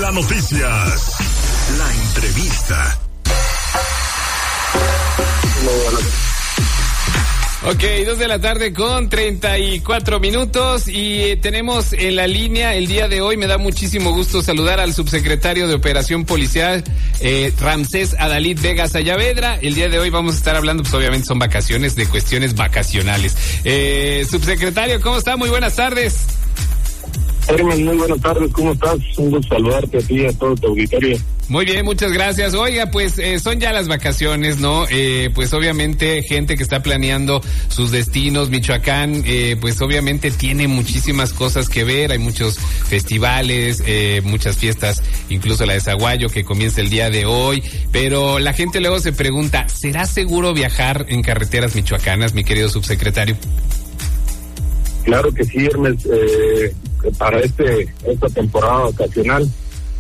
Ensalada Noticias. La entrevista. Ok, 2:34 p.m. y tenemos en la línea el día de hoy. Me da muchísimo gusto saludar al subsecretario de Operación Policial, Ramsés Adalid Vega Sayavedra. El día de hoy vamos a estar hablando, pues obviamente son vacaciones, de cuestiones vacacionales. Subsecretario, ¿cómo está? Muy buenas tardes. Herman, muy buenas tardes, ¿cómo estás? Un gusto saludarte a ti y a todo tu auditorio. Muy bien, muchas gracias. Oiga, pues son ya las vacaciones, ¿no? Pues obviamente gente que está planeando sus destinos, Michoacán, pues obviamente tiene muchísimas cosas que ver, hay muchos festivales, muchas fiestas, incluso la de Zaguayo que comienza el día de hoy, pero la gente luego se pregunta, ¿será seguro viajar en carreteras michoacanas, mi querido subsecretario? Claro que sí, Hermes, para esta temporada vacacional,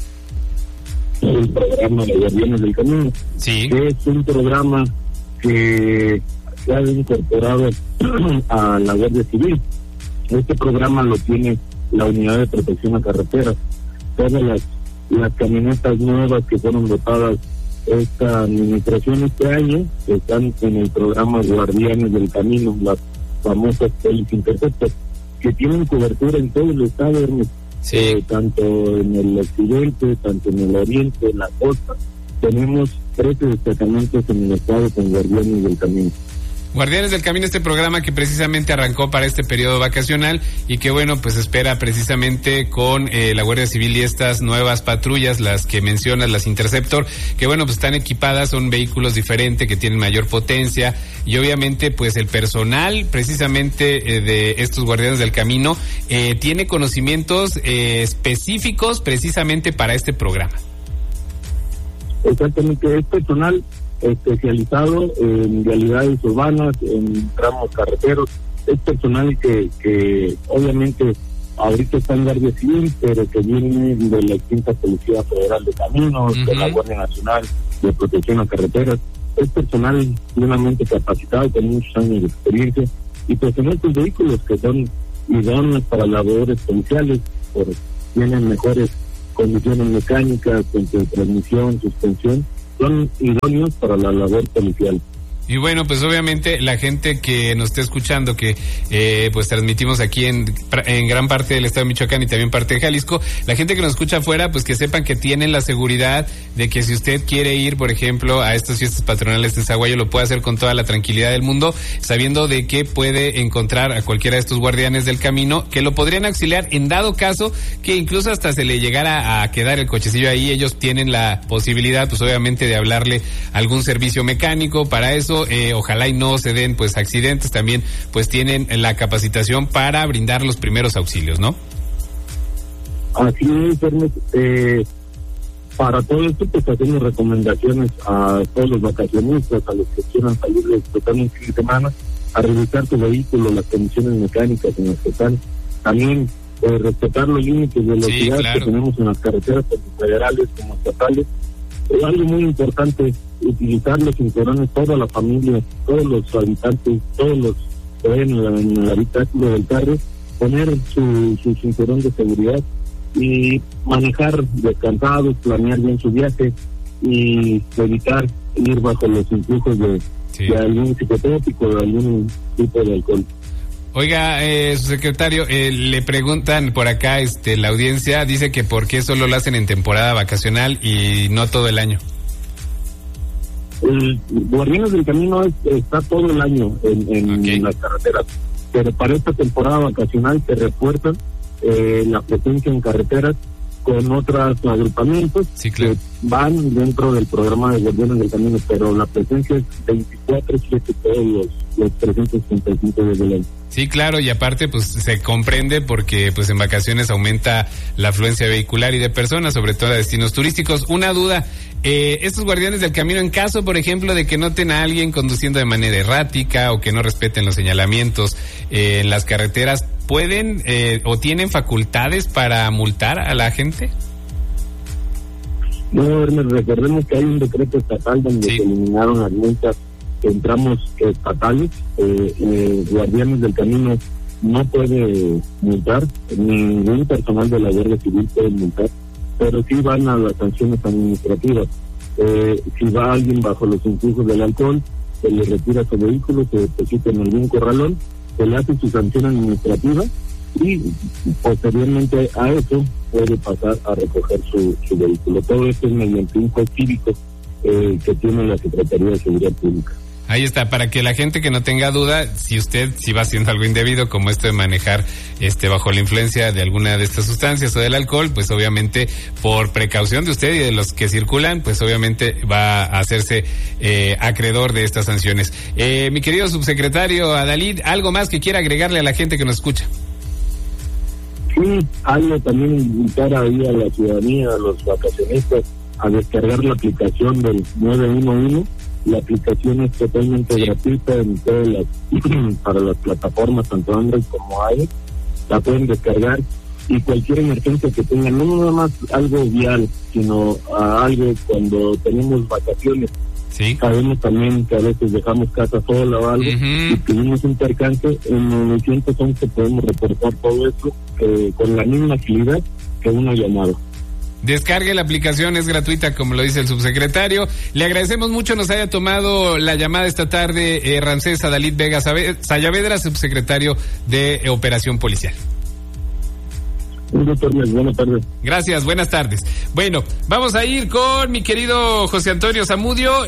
el programa de Guardianes del Camino, sí, que es un programa que se ha incorporado a la Guardia Civil. Este programa lo tiene la Unidad de Protección a Carreteras. Todas las camionetas nuevas que fueron dotadas esta administración este año están en el programa Guardianes del Camino, las famosas Police Interceptor, que tienen cobertura en todo el estado, Hermes. Sí. Tanto en el occidente, tanto en el oriente, en la costa. Tenemos 13 destacamentos en el estado con Guardianes del Camino. Guardianes del Camino, este programa que precisamente arrancó para este periodo vacacional y que bueno, pues espera precisamente con la Guardia Civil y estas nuevas patrullas, las que mencionas, las Interceptor, que bueno, pues están equipadas, son vehículos diferentes que tienen mayor potencia y obviamente pues el personal precisamente de estos Guardianes del Camino tiene conocimientos específicos precisamente para este programa. Exactamente, es personal especializado en vialidades urbanas, en tramos carreteros. Es personal que obviamente ahorita está en Guardia Civil, pero que viene de la extinta Policía Federal de Caminos, de la Guardia Nacional de Protección a Carreteras. Es personal plenamente capacitado, con muchos años de experiencia, y pues en estos vehículos que son idóneos para labores policiales, tienen mejores condiciones mecánicas, entre transmisión, suspensión, son idóneos para la labor policial. Y bueno, pues obviamente la gente que nos está escuchando, que pues transmitimos aquí en gran parte del estado de Michoacán y también parte de Jalisco, la gente que nos escucha afuera, pues que sepan que tienen la seguridad de que si usted quiere ir, por ejemplo, a estas fiestas patronales en Zaguayo, lo puede hacer con toda la tranquilidad del mundo, sabiendo de que puede encontrar a cualquiera de estos Guardianes del Camino, que lo podrían auxiliar en dado caso que incluso hasta se le llegara a quedar el cochecillo ahí. Ellos tienen la posibilidad, pues obviamente, de hablarle a algún servicio mecánico para eso. Ojalá y no se den pues accidentes, también pues tienen la capacitación para brindar los primeros auxilios, ¿no? Así es, Hermes. Para todo esto pues hacemos recomendaciones a todos los vacacionistas, a los que quieran salir de disfrutar un fin de semana, a revisar su vehículo, las condiciones mecánicas en las que están, también respetar los límites de velocidad, sí, claro, que tenemos en las carreteras, tanto federales como estatales. Algo muy importante, utilizar los cinturones, toda la familia, todos los habitantes, todos los que ven en el habitáculo del carro, poner su cinturón de seguridad y manejar descansados, planear bien su viaje y evitar ir bajo los influjos de algún psicotrópico, de algún tipo de alcohol. Oiga, subsecretario, le preguntan por acá, la audiencia dice que por qué solo lo hacen en temporada vacacional y no todo el año. El Guardianes del Camino está todo el año en las carreteras, pero para esta temporada vacacional se refuerzan la presencia en carreteras con otros agrupamientos, sí, claro, que van dentro del programa de Guardianes del Camino, pero la presencia es 24/7 todos los 365 días del año. Sí, claro, y aparte pues se comprende porque pues en vacaciones aumenta la afluencia vehicular y de personas, sobre todo a destinos turísticos. Una duda, estos Guardianes del Camino, en caso por ejemplo de que noten a alguien conduciendo de manera errática o que no respeten los señalamientos en las carreteras, ¿pueden o tienen facultades para multar a la gente? No, recordemos que hay un decreto estatal donde se eliminaron las multas en tramos estatales. Guardianes del Camino no puede multar, ningún personal de la Guardia Civil puede multar. pero sí van a las sanciones administrativas. Si va alguien bajo los influjos del alcohol, se le retira su vehículo, se deposita en algún corralón, se le hace su sanción administrativa y posteriormente a eso puede pasar a recoger su vehículo. Todo esto es mediante un juez cívico que tiene la Secretaría de Seguridad Pública. Ahí está, para que la gente que no tenga duda, si va haciendo algo indebido, como esto de manejar bajo la influencia de alguna de estas sustancias o del alcohol, pues obviamente por precaución de usted y de los que circulan, pues obviamente va a hacerse acreedor de estas sanciones. Mi querido subsecretario Adalid, ¿algo más que quiera agregarle a la gente que nos escucha? Sí, algo también invitar ahí a la ciudadanía, a los vacacionistas, a descargar la aplicación del 911. La aplicación es totalmente gratuita en todas para las plataformas, tanto Android como iOS. La pueden descargar y cualquier emergencia que tengan, no nada más algo vial, sino algo cuando tenemos vacaciones. Sí. Sabemos también que a veces dejamos casa sola o algo y tuvimos un percance. En 911 podemos reportar todo esto con la misma agilidad que una llamada. Descargue la aplicación, es gratuita, como lo dice el subsecretario. Le agradecemos mucho nos haya tomado la llamada esta tarde Ramsés Adalid Vega Sayavedra, subsecretario de Operación Policial. Buenas tardes. Gracias, buenas tardes. Bueno, vamos a ir con mi querido José Antonio Zamudio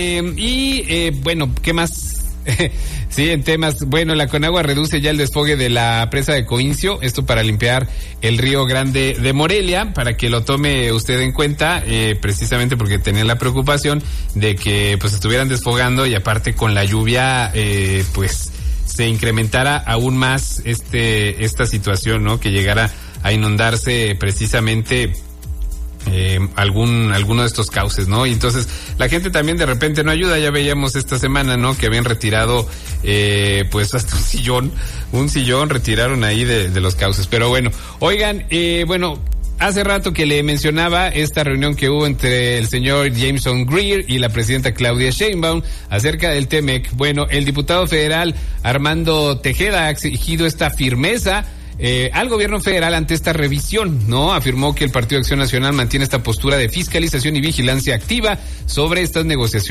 bueno, ¿qué más? Sí, en temas, bueno, la Conagua reduce ya el desfogue de la presa de Coincio, esto para limpiar el Río Grande de Morelia, para que lo tome usted en cuenta, precisamente porque tenía la preocupación de que pues estuvieran desfogando y aparte con la lluvia, pues se incrementara aún más esta situación, ¿no? Que llegara a inundarse precisamente alguno de estos cauces, ¿no? Y entonces la gente también de repente no ayuda. Ya veíamos esta semana, ¿no? Que habían retirado pues hasta un sillón retiraron ahí de los cauces. Pero bueno, oigan, bueno, hace rato que le mencionaba esta reunión que hubo entre el señor Jameson Greer y la presidenta Claudia Sheinbaum acerca del TEMEC. Bueno, el diputado federal Armando Tejeda ha exigido esta firmeza al gobierno federal ante esta revisión, ¿no? Afirmó que el Partido Acción Nacional mantiene esta postura de fiscalización y vigilancia activa sobre estas negociaciones.